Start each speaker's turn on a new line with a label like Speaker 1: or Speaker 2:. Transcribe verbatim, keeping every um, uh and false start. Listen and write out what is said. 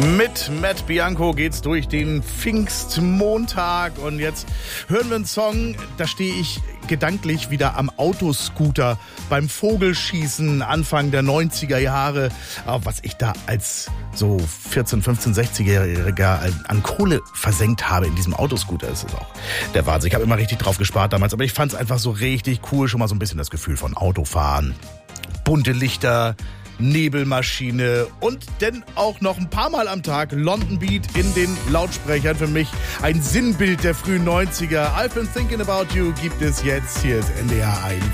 Speaker 1: Mit Matt Bianco geht's durch den Pfingstmontag und jetzt hören wir einen Song, da stehe ich gedanklich wieder am Autoscooter beim Vogelschießen Anfang der neunziger Jahre. Was ich da als so vierzehn, fünfzehn, sechzigjähriger an Kohle versenkt habe in diesem Autoscooter, das ist auch der Wahnsinn. Ich habe immer richtig drauf gespart damals, aber ich fand es einfach so richtig cool, schon mal so ein bisschen das Gefühl von Autofahren. Bunte Lichter, Nebelmaschine und dann auch noch ein paar Mal am Tag London Beat in den Lautsprechern. Für mich ein Sinnbild der frühen neunziger. I've been thinking about you gibt es jetzt. Hier ist N D R eins.